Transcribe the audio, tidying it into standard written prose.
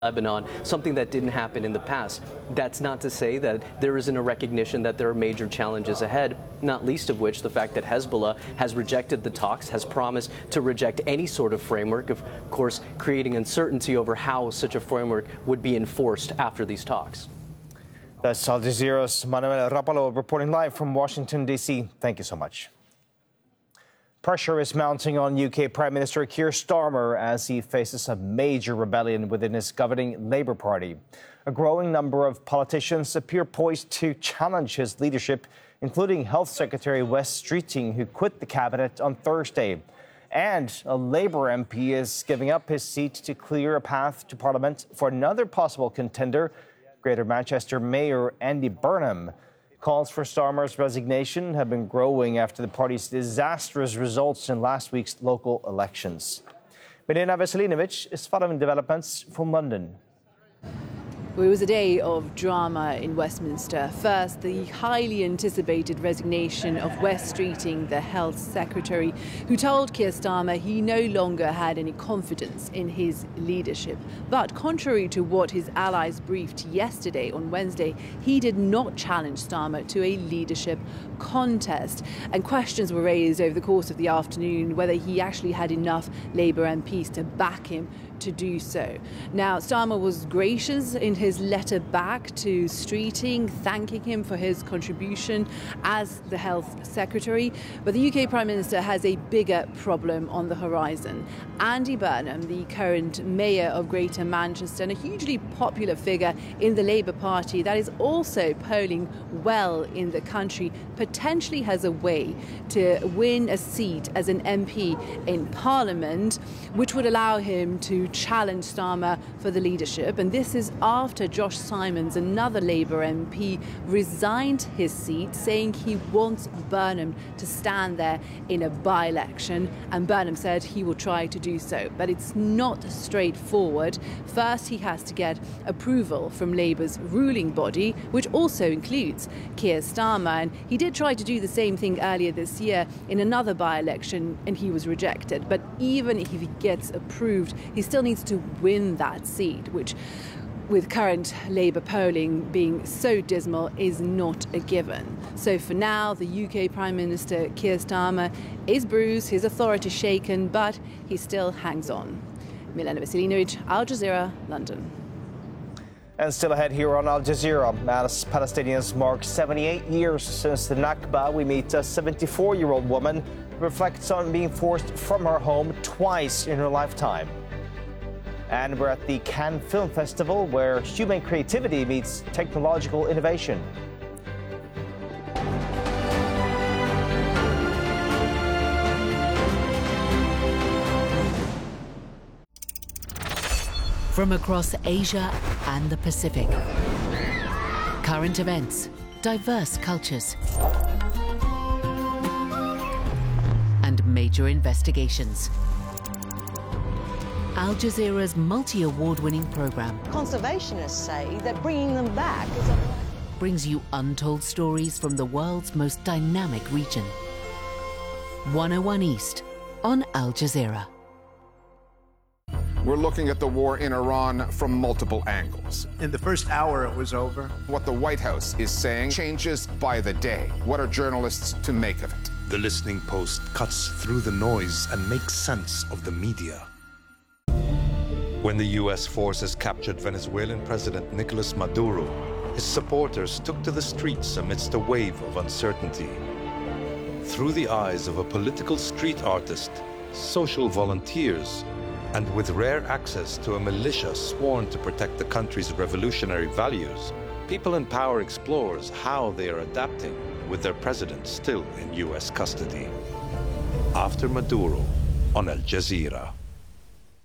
Lebanon, something that didn't happen in the past. That's not to say that there isn't a recognition that there are major challenges ahead, not least of which the fact that Hezbollah has rejected the talks, has promised to reject any sort of framework, of course, creating uncertainty over how such a framework would be enforced after these talks. That's Al Jazeera's Manuel Rapalo reporting live from Washington, D.C. Thank you so much. Pressure is mounting on UK Prime Minister Keir Starmer as he faces a major rebellion within his governing Labour Party. A growing number of politicians appear poised to challenge his leadership, including Health Secretary Wes Streeting, who quit the cabinet on Thursday. And a Labour MP is giving up his seat to clear a path to Parliament for another possible contender, Greater Manchester Mayor Andy Burnham. Calls for Starmer's resignation have been growing after the party's disastrous results in last week's local elections. Milena Veselinovic is following developments from London. Well, it was a day of drama in Westminster. First, the highly anticipated resignation of Wes Streeting, the Health Secretary, who told Keir Starmer he no longer had any confidence in his leadership. But contrary to what his allies briefed yesterday on Wednesday, he did not challenge Starmer to a leadership contest. And questions were raised over the course of the afternoon whether he actually had enough Labour MPs to back him to do so. Now, Starmer was gracious in his letter back to Streeting, thanking him for his contribution as the Health Secretary. But the UK Prime Minister has a bigger problem on the horizon. Andy Burnham, the current Mayor of Greater Manchester and a hugely popular figure in the Labour Party that is also polling well in the country, potentially has a way to win a seat as an MP in Parliament, which would allow him to challenge Starmer for the leadership. And this is after Josh Simons, another Labour MP, resigned his seat, saying he wants Burnham to stand there in a by-election. And Burnham said he will try to do so. But it's not straightforward. First, he has to get approval from Labour's ruling body, which also includes Keir Starmer. And he did try to do the same thing earlier this year in another by-election, and he was rejected. But even if he gets approved, he still needs to win that seat, which, with current Labour polling being so dismal, is not a given. So for now, the UK Prime Minister Keir Starmer is bruised, his authority shaken, but he still hangs on. Milena Veselinovic, Al Jazeera, London. And still ahead here on Al Jazeera, as Palestinians mark 78 years since the Nakba, we meet a 74-year-old woman who reflects on being forced from her home twice in her lifetime. And we're at the Cannes Film Festival, where human creativity meets technological innovation. From across Asia and the Pacific, current events, diverse cultures, and major investigations. Al Jazeera's multi-award-winning program Conservationists say that bringing them back brings you untold stories from the world's most dynamic region. 101 East on Al Jazeera. We're looking at the war in Iran from multiple angles. In the first hour, it was over. What the White House is saying changes by the day. What are journalists to make of it? The Listening Post cuts through the noise and makes sense of the media. When the U.S. forces captured Venezuelan President Nicolas Maduro, his supporters took to the streets amidst a wave of uncertainty. Through the eyes of a political street artist, social volunteers, and with rare access to a militia sworn to protect the country's revolutionary values, People in Power explores how they are adapting with their president still in U.S. custody. After Maduro on Al Jazeera.